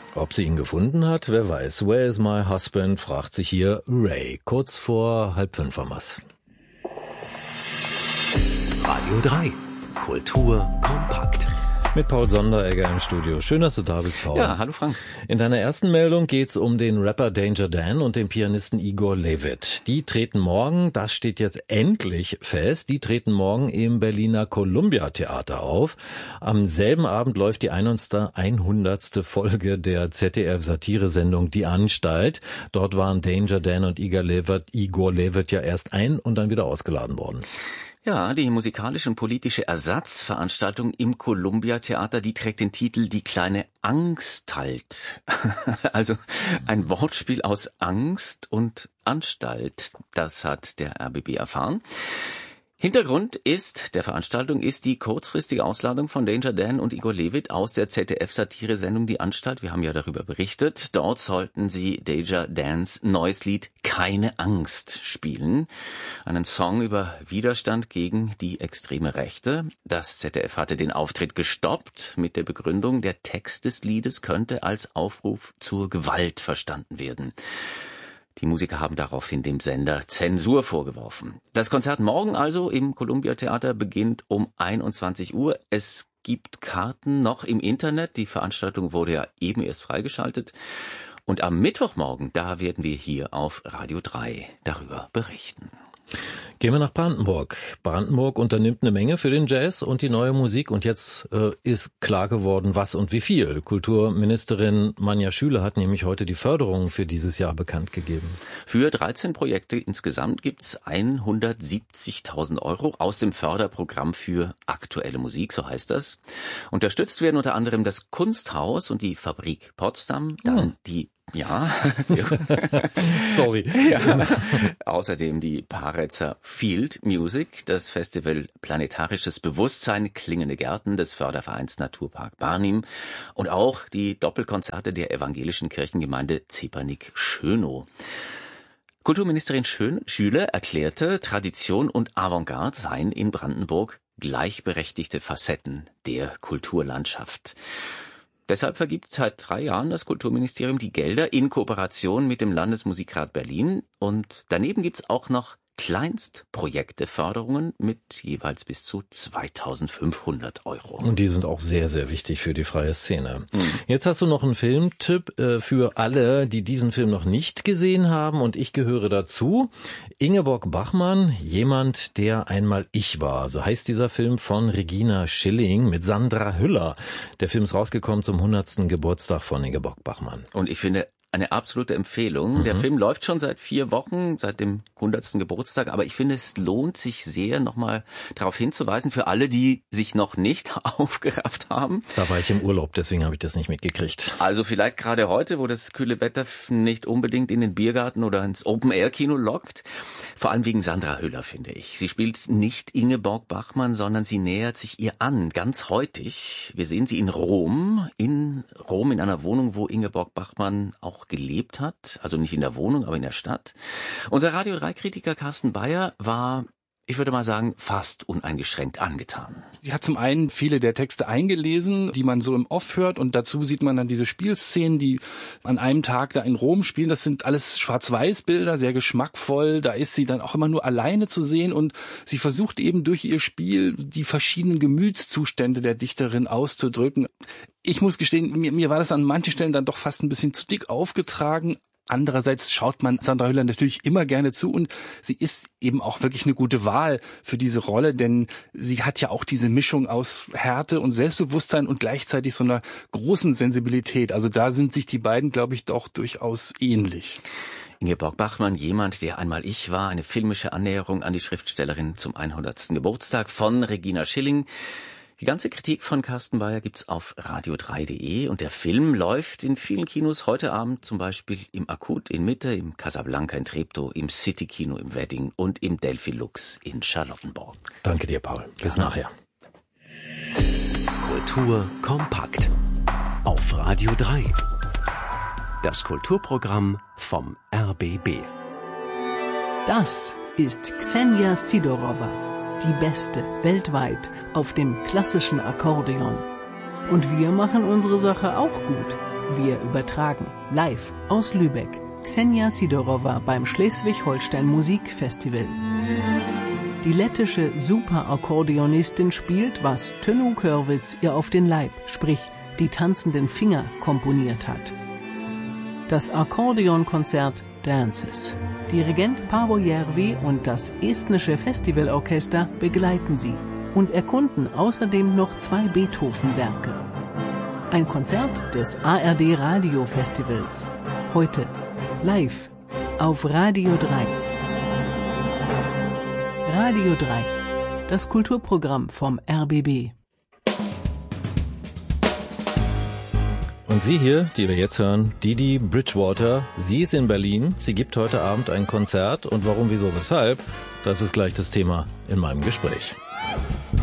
Ob sie ihn gefunden hat, wer weiß. Where is my husband, fragt sich hier Ray, kurz vor 4:30 am Mass. Radio 3, Kultur kompakt. Mit Paul Sonderegger im Studio. Schön, dass du da bist, Paul. Ja, hallo Frank. In deiner ersten Meldung geht's um den Rapper Danger Dan und den Pianisten Igor Levit. Die treten morgen, das steht jetzt endlich fest, die treten morgen im Berliner Columbia Theater auf. Am selben Abend läuft die 100. Folge der ZDF-Satiresendung Die Anstalt. Dort waren Danger Dan und Igor Levit ja erst und dann wieder ausgeladen worden. Ja, die musikalische und politische Ersatzveranstaltung im Columbia Theater, die trägt den Titel Die kleine Angsthalt. Also ein Wortspiel aus Angst und Anstalt. Das hat der RBB erfahren. Hintergrund der Veranstaltung ist die kurzfristige Ausladung von Danger Dan und Igor Levit aus der ZDF-Satiresendung Die Anstalt. Wir haben ja darüber berichtet. Dort sollten sie Danger Dans neues Lied Keine Angst spielen. Einen Song über Widerstand gegen die extreme Rechte. Das ZDF hatte den Auftritt gestoppt mit der Begründung, der Text des Liedes könnte als Aufruf zur Gewalt verstanden werden. Die Musiker haben daraufhin dem Sender Zensur vorgeworfen. Das Konzert morgen also im Columbia Theater beginnt um 21 Uhr. Es gibt Karten noch im Internet. Die Veranstaltung wurde ja eben erst freigeschaltet. Und am Mittwochmorgen, da werden wir hier auf Radio 3 darüber berichten. Gehen wir nach Brandenburg. Brandenburg unternimmt eine Menge für den Jazz und die neue Musik und jetzt ist klar geworden, was und wie viel. Kulturministerin Manja Schüle hat nämlich heute die Förderung für dieses Jahr bekannt gegeben. Für 13 Projekte insgesamt gibt's 170.000 € aus dem Förderprogramm für aktuelle Musik, so heißt das. Unterstützt werden unter anderem das Kunsthaus und die Fabrik Potsdam, dann Ja, sehr gut. Sorry. Ja. Außerdem die Paretzer Field Music, das Festival Planetarisches Bewusstsein, Klingende Gärten des Fördervereins Naturpark Barnim und auch die Doppelkonzerte der evangelischen Kirchengemeinde Zepernick-Schönow. Kulturministerin Schüle erklärte, Tradition und Avantgarde seien in Brandenburg gleichberechtigte Facetten der Kulturlandschaft. Deshalb vergibt seit 3 Jahren das Kulturministerium die Gelder in Kooperation mit dem Landesmusikrat Berlin. Und daneben gibt's auch noch Kleinstprojekteförderungen mit jeweils bis zu 2.500 €. Und die sind auch sehr, sehr wichtig für die freie Szene. Jetzt hast du noch einen Filmtipp für alle, die diesen Film noch nicht gesehen haben. Und ich gehöre dazu. Ingeborg Bachmann, jemand, der einmal ich war. So heißt dieser Film von Regina Schilling mit Sandra Hüller. Der Film ist rausgekommen zum 100. Geburtstag von Ingeborg Bachmann. Und ich finde, eine absolute Empfehlung. Der Film läuft schon seit 4 Wochen, seit dem 100. Geburtstag, aber ich finde, es lohnt sich sehr, nochmal darauf hinzuweisen, für alle, die sich noch nicht aufgerafft haben. Da war ich im Urlaub, deswegen habe ich das nicht mitgekriegt. Also vielleicht gerade heute, wo das kühle Wetter nicht unbedingt in den Biergarten oder ins Open-Air-Kino lockt. Vor allem wegen Sandra Hüller, finde ich. Sie spielt nicht Ingeborg Bachmann, sondern sie nähert sich ihr an, ganz heutig. Wir sehen sie in Rom, in einer Wohnung, wo Ingeborg Bachmann auch gelebt hat, also nicht in der Wohnung, aber in der Stadt. Unser Radio 3-Kritiker Carsten Bayer war, ich würde mal sagen, fast uneingeschränkt angetan. Sie hat zum einen viele der Texte eingelesen, die man so im Off hört, und dazu sieht man dann diese Spielszenen, die an einem Tag da in Rom spielen. Das sind alles Schwarz-Weiß-Bilder, sehr geschmackvoll. Da ist sie dann auch immer nur alleine zu sehen und sie versucht eben durch ihr Spiel die verschiedenen Gemütszustände der Dichterin auszudrücken. Ich muss gestehen, mir war das an manchen Stellen dann doch fast ein bisschen zu dick aufgetragen. Andererseits schaut man Sandra Hüller natürlich immer gerne zu und sie ist eben auch wirklich eine gute Wahl für diese Rolle, denn sie hat ja auch diese Mischung aus Härte und Selbstbewusstsein und gleichzeitig so einer großen Sensibilität. Also da sind sich die beiden, glaube ich, doch durchaus ähnlich. Ingeborg Bachmann, jemand, der einmal ich war, eine filmische Annäherung an die Schriftstellerin zum 100. Geburtstag von Regina Schilling. Die ganze Kritik von Carsten Bayer gibt's auf radio3.de und der Film läuft in vielen Kinos heute Abend, zum Beispiel im Akut in Mitte, im Casablanca in Treptow, im City-Kino im Wedding und im Delphi Lux in Charlottenburg. Danke dir, Paul. Bis nachher. Kultur kompakt auf Radio 3. Das Kulturprogramm vom RBB. Das ist Ksenia Sidorova, die Beste weltweit auf dem klassischen Akkordeon. Und wir machen unsere Sache auch gut. Wir übertragen live aus Lübeck. Ksenia Sidorova beim Schleswig-Holstein Musikfestival. Die lettische Superakkordeonistin spielt, was Tönnu Körwitz ihr auf den Leib, sprich die tanzenden Finger, komponiert hat. Das Akkordeonkonzert Dances. Dirigent Paavo Järvi und das estnische Festivalorchester begleiten sie und erkunden außerdem noch 2 Beethoven-Werke. Ein Konzert des ARD Radio Festivals. Heute live auf Radio 3. Radio 3, das Kulturprogramm vom RBB. Und sie hier, die wir jetzt hören, Didi Bridgewater, sie ist in Berlin, sie gibt heute Abend ein Konzert und warum, wieso, weshalb, das ist gleich das Thema in meinem Gespräch.